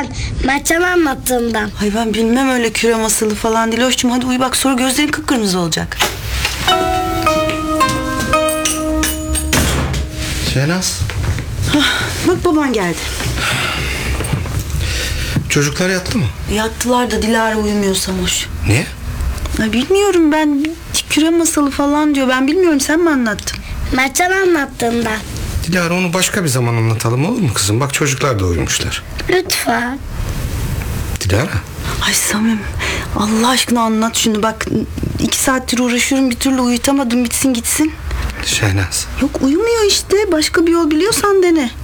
masalından, Mertcan anlattığından. Ay ben bilmem, öyle küre masalı falan değil. Hoşçum, hadi uyu bak, sonra gözlerin kıpkırmızı olacak. Şehnaz. Bak baban geldi. Çocuklar yattı mı? Yattılar da Dilara uyumuyor Samoş. Niye? Ay bilmiyorum ben, küre masalı falan diyor. Ben bilmiyorum, sen mi anlattın? Mertcan anlattığından. Dilara, onu başka bir zaman anlatalım, olur mu kızım? Bak çocuklar da uyumuşlar. Lütfen. Dilara. Ay Samim, Allah aşkına anlat şunu bak. 2 saattir uğraşıyorum, bir türlü uyutamadım, bitsin gitsin. Şehnaz. Yok uyumuyor işte, başka bir yol biliyorsan dene.